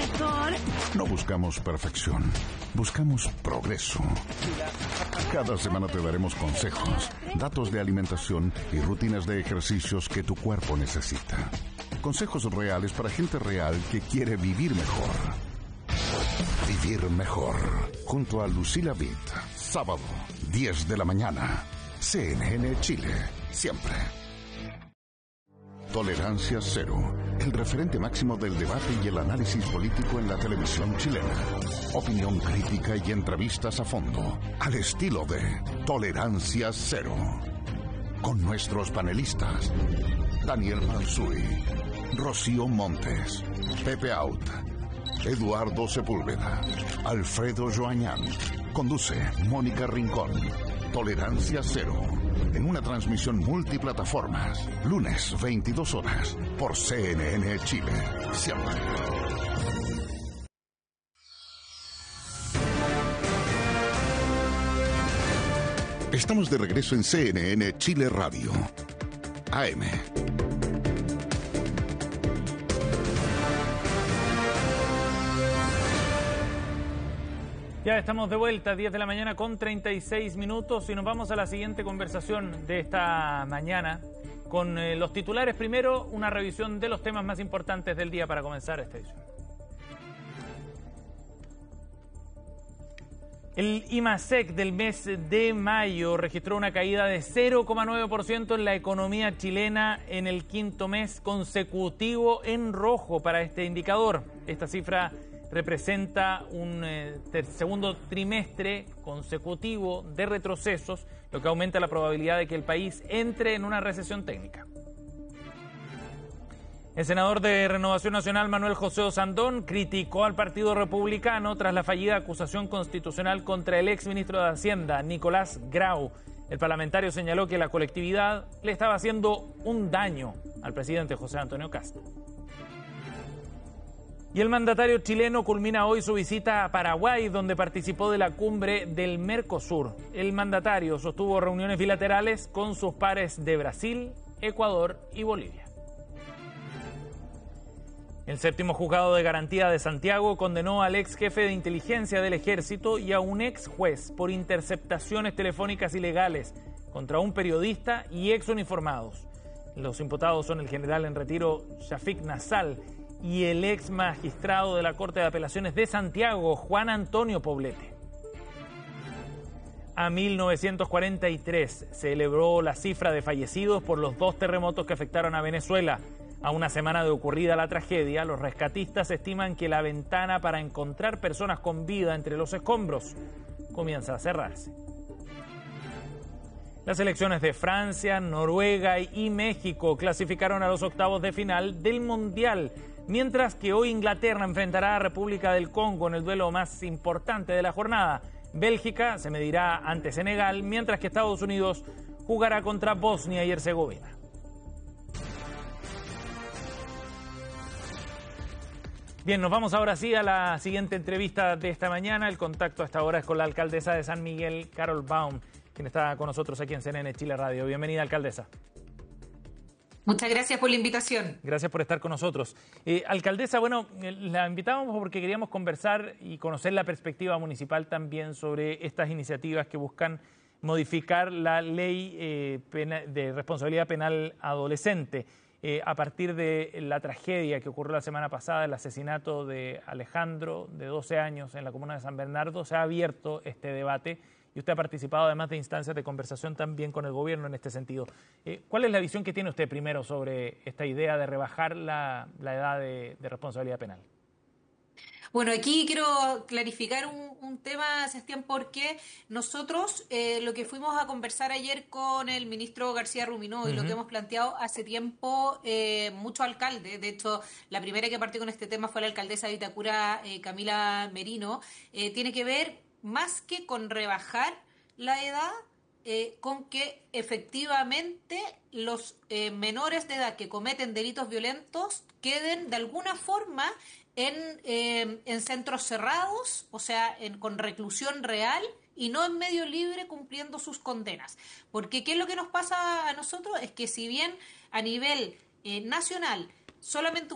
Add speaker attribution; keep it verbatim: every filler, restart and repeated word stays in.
Speaker 1: Doctor.
Speaker 2: No buscamos perfección, buscamos progreso. Cada semana te daremos consejos, datos de alimentación y rutinas de ejercicios que tu cuerpo necesita. Consejos reales para gente real que quiere vivir mejor. Vivir mejor. Junto a Lucila Vitt. Sábado, diez de la mañana. C N N Chile. Siempre. Tolerancia Cero. El referente máximo del debate y el análisis político en la televisión chilena. Opinión crítica y entrevistas a fondo. Al estilo de Tolerancia Cero. Con nuestros panelistas. Daniel Manzui. Rocío Montes. Pepe Out. Eduardo Sepúlveda. Alfredo Joañán. Conduce Mónica Rincón. Tolerancia Cero. En una transmisión multiplataformas. Lunes, veintidós horas. Por C N N Chile. Siempre. Estamos de regreso en C N N Chile Radio. A M.
Speaker 3: Ya estamos de vuelta, diez de la mañana con treinta y seis minutos, y nos vamos a la siguiente conversación de esta mañana con eh, los titulares. Primero, una revisión de los temas más importantes del día para comenzar esta edición. El IMASEC del mes de mayo registró una caída de cero coma nueve por ciento en la economía chilena en el quinto mes consecutivo en rojo para este indicador. Esta cifra representa un eh, segundo trimestre consecutivo de retrocesos, lo que aumenta la probabilidad de que el país entre en una recesión técnica. El senador de Renovación Nacional, Manuel José Osandón, criticó al Partido Republicano tras la fallida acusación constitucional contra el exministro de Hacienda, Nicolás Grau. El parlamentario señaló que la colectividad le estaba haciendo un daño al presidente José Antonio Kast. Y el mandatario chileno culmina hoy su visita a Paraguay, donde participó de la cumbre del Mercosur. El mandatario sostuvo reuniones bilaterales con sus pares de Brasil, Ecuador y Bolivia. El séptimo juzgado de garantía de Santiago condenó al ex jefe de inteligencia del ejército y a un ex juez por interceptaciones telefónicas ilegales contra un periodista y ex uniformados. Los imputados son el general en retiro Shafik Nassal y el ex magistrado de la Corte de Apelaciones de Santiago, Juan Antonio Poblete. A mil novecientos cuarenta y tres se celebró la cifra de fallecidos por los dos terremotos que afectaron a Venezuela. A una semana de ocurrida la tragedia, los rescatistas estiman que la ventana para encontrar personas con vida entre los escombros comienza a cerrarse. Las selecciones de Francia, Noruega y México clasificaron a los octavos de final del Mundial, mientras que hoy Inglaterra enfrentará a República del Congo en el duelo más importante de la jornada. Bélgica se medirá ante Senegal, mientras que Estados Unidos jugará contra Bosnia y Herzegovina. Bien, nos vamos ahora sí a la siguiente entrevista de esta mañana. El contacto a esta hora es con la alcaldesa de San Miguel, Carol Baum, quien está con nosotros aquí en C N N Chile Radio. Bienvenida, alcaldesa.
Speaker 4: Muchas gracias por la invitación.
Speaker 3: Gracias por estar con nosotros. Eh, alcaldesa, bueno, la invitamos porque queríamos conversar y conocer la perspectiva municipal también sobre estas iniciativas que buscan modificar la ley eh, pena, de responsabilidad penal adolescente. Eh, a partir de la tragedia que ocurrió la semana pasada, el asesinato de Alejandro, de doce años, en la comuna de San Bernardo, se ha abierto este debate y usted ha participado además de instancias de conversación también con el gobierno en este sentido. Eh, ¿Cuál es la visión que tiene usted primero sobre esta idea de rebajar la, la edad de, de responsabilidad penal?
Speaker 4: Bueno, aquí quiero clarificar un, un tema, Sebastián, porque nosotros eh, lo que fuimos a conversar ayer con el ministro García Ruminó uh-huh. y lo que hemos planteado hace tiempo eh, muchos alcaldes, de hecho la primera que partió con este tema fue la alcaldesa de Vitacura, eh, Camila Merino, eh, tiene que ver más que con rebajar la edad, eh, con que efectivamente los eh, menores de edad que cometen delitos violentos queden de alguna forma en, eh, en centros cerrados, o sea, en, con reclusión real y no en medio libre cumpliendo sus condenas. Porque ¿qué es lo que nos pasa a nosotros? Es que si bien a nivel eh, nacional solamente